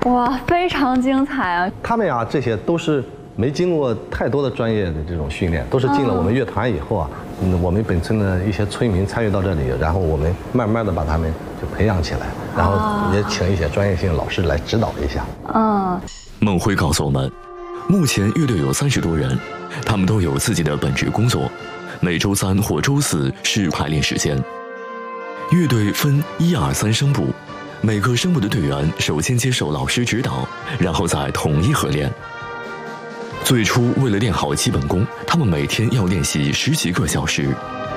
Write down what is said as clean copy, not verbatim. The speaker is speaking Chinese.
哇，非常精彩啊！ 他们呀，这些都是没经过太多的专业的这种训练，都是进了我们乐团以后啊，我们本村的一些村民参与到这里，然后我们慢慢的把他们就培养起来，然后也请一些专业性的老师来指导一下。 孟辉告诉我们，目前乐队有30多人，他们都有自己的本职工作，每周3或周4是排练时间。乐队分1、2、3声部，每个声部的队员首先接受老师指导，然后再统一合练。最初为了练好基本功，他们每天要练习10几个小时，